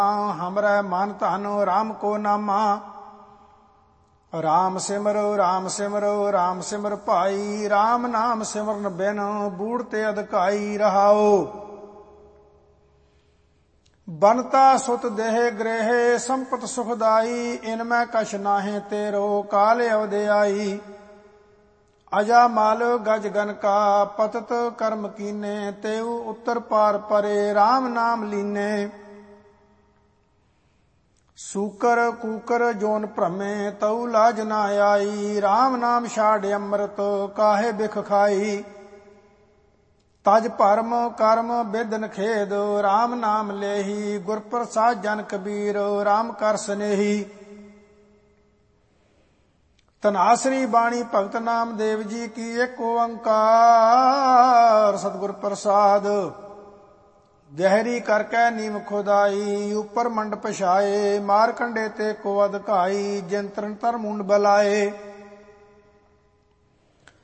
हमरै मन धन राम को नामा। राम सिमरो राम सिमरो राम सिमर भाई। राम नाम सिमरन बिन बूढ़ ते अधकाई रहाओ। बनता सुत देह गृह संपत सुखदाई। इनमै कछ नाहे तेरो काल अवधि आई। अजा माल गज गन का पतत कर्म कीने। तेऊ उत्तर पार परे राम नाम लीने। सूकर कूकर जोन भ्रमे तऊ लाज न आई। राम नाम छाड़ अमृत काहे बिख खाई। तज भरम कर्म बिदन खेद राम नाम लेही। गुर प्रसाद जन कबीर राम कर स्नेही। ਧਨਾਸਰੀ ਬਾਣੀ ਭਗਤ ਨਾਮਦੇਵ ਜੀ ਕੀ ਇੱਕ ਓੰਕਾਰ ਸਤਿਗੁਰ ਪ੍ਰਸਾਦ। ਗਹਿਰੀ ਕਰ ਕੈ ਨੀਮ ਖੁਦਾਈ ਉਪਰ ਮੰਡ ਪਛਾਏ। ਮਾਰ ਕੰਡੇ ਤੇ ਕੋ ਅਧਕਾਈ ਜਿਨ ਤਰਨ ਤਰ ਮੁੰਡ ਬਲਾਏ।